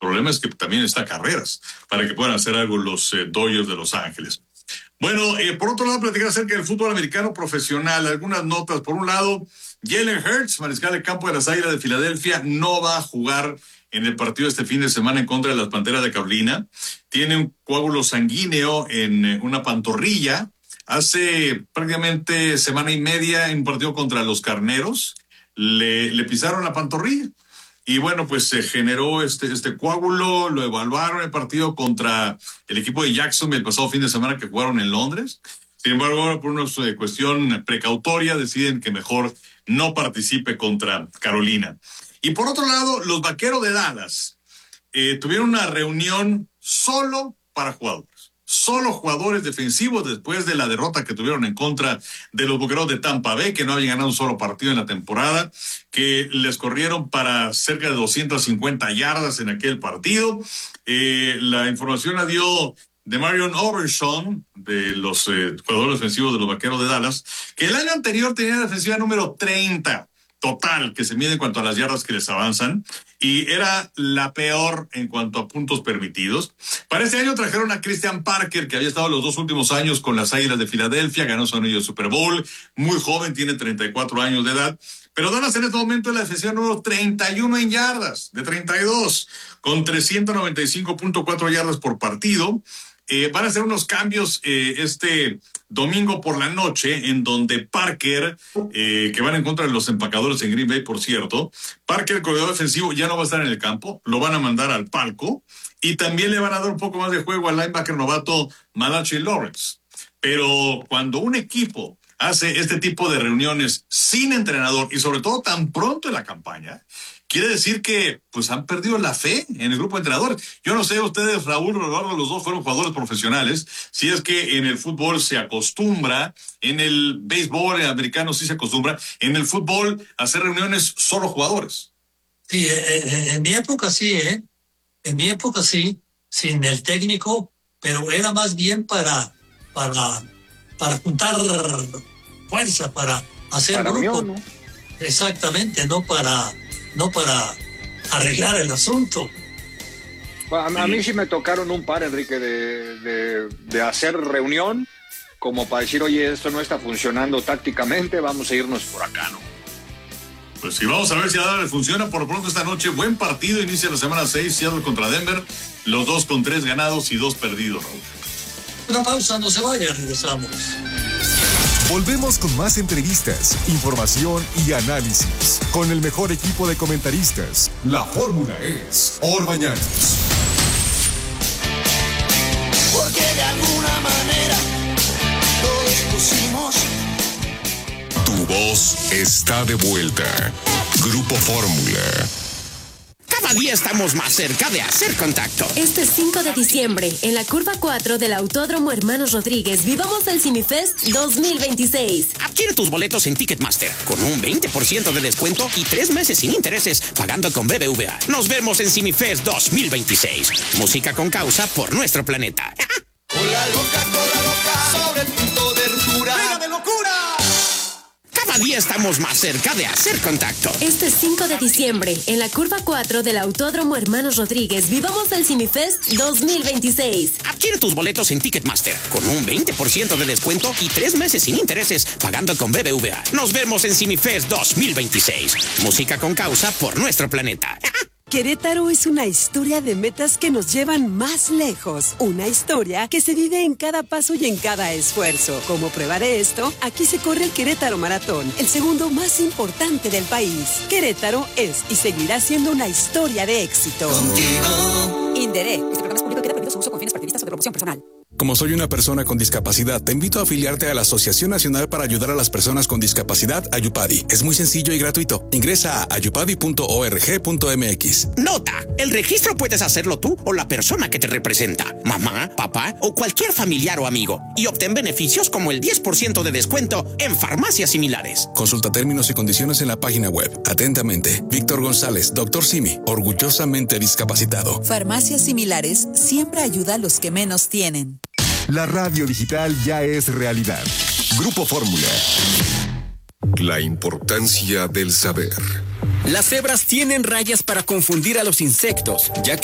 problema es que también está carreras para que puedan hacer algo los Dodgers de Los Ángeles. Bueno, por otro lado, platicar acerca del fútbol americano profesional. Algunas notas. Por un lado, Jalen Hurts, mariscal de campo de las Águilas de Filadelfia, no va a jugar en el partido este fin de semana en contra de las Panteras de Carolina. Tiene un coágulo sanguíneo en una pantorrilla. Hace prácticamente semana y media en un partido contra los Carneros le pisaron la pantorrilla. Y bueno, pues se generó este coágulo, lo evaluaron el partido contra el equipo de Jacksonville el pasado fin de semana que jugaron en Londres. Sin embargo, ahora por una cuestión precautoria deciden que mejor no participe contra Carolina. Y por otro lado, los Vaqueros de Dallas tuvieron una reunión solo para jugadores. Solo jugadores defensivos después de la derrota que tuvieron en contra de los Bucaneros de Tampa Bay, que no habían ganado un solo partido en la temporada, que les corrieron para cerca de 250 yardas en aquel partido. La información la dio DeMarion Overshawn, de los jugadores defensivos de los Vaqueros de Dallas, que el año anterior tenía la defensiva número 30 total, que se mide en cuanto a las yardas que les avanzan, y era la peor en cuanto a puntos permitidos. Para este año trajeron a Christian Parker, que había estado los 2 últimos años con las Águilas de Filadelfia, ganó su anillo de Super Bowl, muy joven, tiene 34 años de edad, pero Dallas en este momento es la defensiva número 31 en yardas, de 32, con 395.4 yardas por partido. Van a hacer unos cambios este domingo por la noche, en donde Parker, que van en contra de los empacadores en Green Bay, por cierto, Parker, el corredor defensivo, ya no va a estar en el campo, lo van a mandar al palco, y también le van a dar un poco más de juego al linebacker novato Malachi Lawrence. Pero cuando un equipo hace este tipo de reuniones sin entrenador, y sobre todo tan pronto en la campaña, quiere decir que pues han perdido la fe en el grupo de entrenadores. Yo no sé, ustedes, Raúl, Eduardo, los dos fueron jugadores profesionales, si es que en el fútbol se acostumbra, en el béisbol americano sí se acostumbra, en el fútbol hacer reuniones solo jugadores. Sí, en mi época sí, en mi época sí, sin el técnico, pero era más bien para juntar fuerza, para hacer para grupo. unión, ¿no? Exactamente, no para arreglar el asunto. Bueno, a mí sí me tocaron un par, Enrique, de hacer reunión como para decir, oye, esto no está funcionando tácticamente, vamos a irnos por acá, ¿no? Pues sí, vamos a ver si a Dallas le funciona. Por lo pronto esta noche, buen partido, inicia la semana 6, Seattle contra Denver, los dos con 3 ganados y 2 perdidos, Raúl. Una pausa, no se vaya, regresamos. Volvemos con más entrevistas, información y análisis. Con el mejor equipo de comentaristas. La fórmula es Orbañanos. Porque de alguna manera todos pusimos. Tu voz está de vuelta. Grupo Fórmula. Cada día estamos más cerca de hacer contacto. Este 5 de diciembre, en la curva 4 del Autódromo Hermanos Rodríguez, vivamos el CineFest 2026. Adquiere tus boletos en Ticketmaster con un 20% de descuento y 3 meses sin intereses, pagando con BBVA. Nos vemos en CineFest 2026. Música con causa por nuestro planeta. Cola loca, sobre el punto de ruptura. ¡Venga de locura! Cada día estamos más cerca de hacer contacto. Este 5 de diciembre, en la curva 4 del Autódromo Hermanos Rodríguez, vivamos el CineFest 2026. Adquiere tus boletos en Ticketmaster con un 20% de descuento y 3 meses sin intereses, pagando con BBVA. Nos vemos en CineFest 2026. Música con causa por nuestro planeta. Querétaro es una historia de metas que nos llevan más lejos. Una historia que se vive en cada paso y en cada esfuerzo. Como prueba de esto, aquí se corre el Querétaro Maratón, el segundo más importante del país. Querétaro es y seguirá siendo una historia de éxito. Contigo. Inderec. Este programa es público y queda prohibido su uso con fines partidistas o de promoción personal. Como soy una persona con discapacidad, te invito a afiliarte a la Asociación Nacional para Ayudar a las Personas con Discapacidad, Ayupadi. Es muy sencillo y gratuito. Ingresa a ayupadi.org.mx. Nota: el registro puedes hacerlo tú o la persona que te representa, mamá, papá o cualquier familiar o amigo, y obtén beneficios como el 10% de descuento en farmacias similares. Consulta términos y condiciones en la página web. Atentamente, Víctor González, Dr. Simi, orgullosamente discapacitado. Farmacias Similares siempre ayuda a los que menos tienen. La radio digital ya es realidad. Grupo Fórmula. La importancia del saber. Las cebras tienen rayas para confundir a los insectos, ya que